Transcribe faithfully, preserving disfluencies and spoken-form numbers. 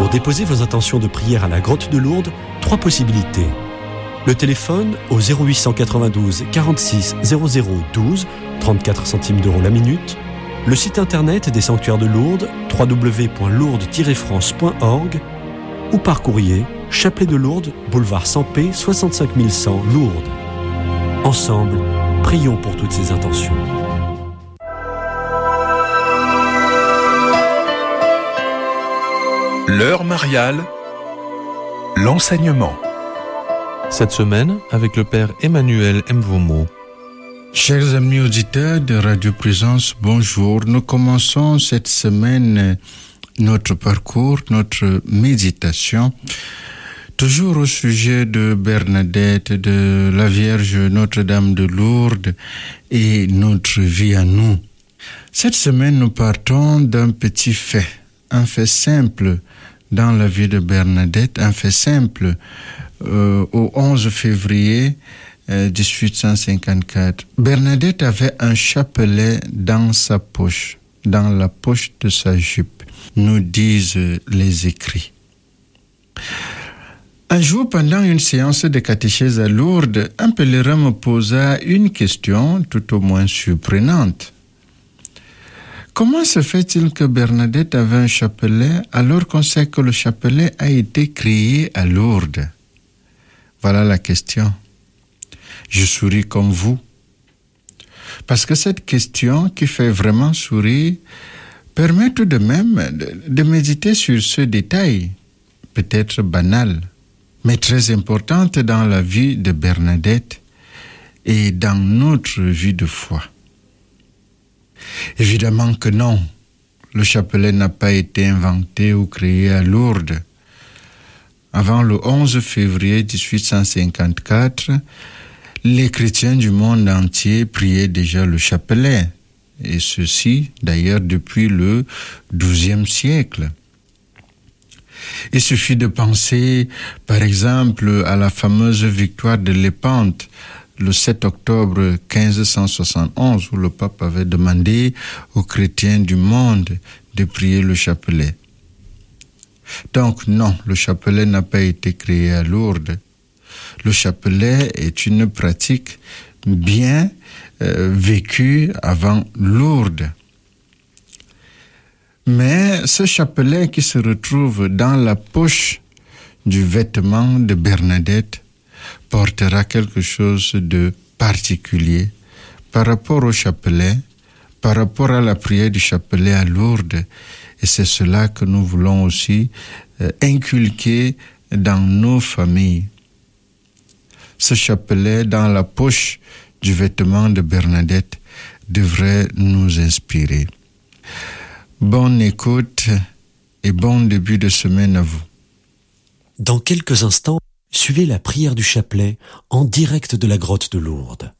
Pour déposer vos intentions de prière à la grotte de Lourdes, trois possibilités. Le téléphone au zéro huit cent quatre-vingt-douze quarante-six zéro zéro douze, trente-quatre centimes d'euros la minute. Le site internet des sanctuaires de Lourdes, w w w point lourdes tiret france point org, ou par courrier, Chapelet de Lourdes, boulevard Sampé, soixante-cinq mille cent, Lourdes. Ensemble, prions pour toutes ces intentions. L'heure mariale, l'enseignement. Cette semaine, avec le Père Emmanuel Mvomo. Chers amis auditeurs de Radio Présence, bonjour. Nous commençons cette semaine notre parcours, notre méditation, toujours au sujet de Bernadette, de la Vierge Notre-Dame de Lourdes et notre vie à nous. Cette semaine, nous partons d'un petit fait, un fait simple dans la vie de Bernadette, un fait simple euh, au onze février euh, dix-huit cent cinquante-quatre. Bernadette avait un chapelet dans sa poche, dans la poche de sa jupe, nous disent les écrits. Un jour, pendant une séance de catéchèse à Lourdes, un pèlerin me posa une question tout au moins surprenante. Comment se fait-il que Bernadette avait un chapelet alors qu'on sait que le chapelet a été créé à Lourdes? Voilà la question. Je souris comme vous. Parce que cette question qui fait vraiment sourire permet tout de même de, de méditer sur ce détail, peut-être banal, mais très importante dans la vie de Bernadette et dans notre vie de foi. Évidemment que non, le chapelet n'a pas été inventé ou créé à Lourdes. Avant le onze février dix-huit cent cinquante-quatre, les chrétiens du monde entier priaient déjà le chapelet, et ceci d'ailleurs depuis le douzième siècle. Il suffit de penser, par exemple, à la fameuse victoire de Lépante, le sept octobre quinze cent soixante et onze, où le pape avait demandé aux chrétiens du monde de prier le chapelet. Donc non, le chapelet n'a pas été créé à Lourdes. Le chapelet est une pratique bien euh, vécue avant Lourdes. Mais ce chapelet qui se retrouve dans la poche du vêtement de Bernadette portera quelque chose de particulier par rapport au chapelet, par rapport à la prière du chapelet à Lourdes. Et c'est cela que nous voulons aussi euh, inculquer dans nos familles. Ce chapelet dans la poche du vêtement de Bernadette devrait nous inspirer. Bonne écoute et bon début de semaine à vous. Dans quelques instants, suivez la prière du chapelet en direct de la grotte de Lourdes.